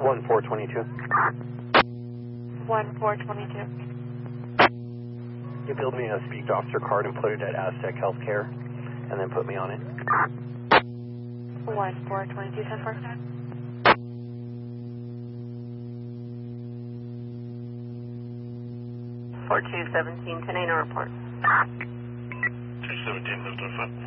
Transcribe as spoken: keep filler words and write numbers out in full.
one four twenty-two. one four twenty-two. You build me a speak to officer card and put it at Aztec Healthcare, and then put me on it. one four twenty-two, ten four. four two seventeen, ten eight, no report. two seventeen, lift off.